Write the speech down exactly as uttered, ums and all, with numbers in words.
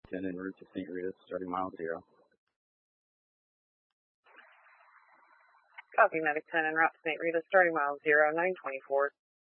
ten en route to Saint Rita, starting mile zero. Copy, Medic ten en route to Saint Rita, starting mile zero, nine twenty-four.